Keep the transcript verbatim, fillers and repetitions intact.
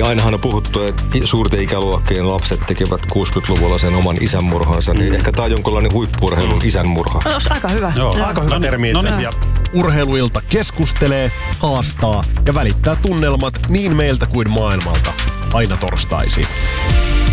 Niin ainahan on puhuttu, että suurten ikäluokkien lapset tekevät kuusikymmentäluvulla sen oman isänmurhansa, niin ehkä tämä on jonkinlainen huippu-urheilun isänmurha. No, olisi aika hyvä. Joo. Aika hyvä termi itse asiassa. Urheiluilta keskustelee, haastaa ja välittää tunnelmat niin meiltä kuin maailmalta. Aina torstaisin.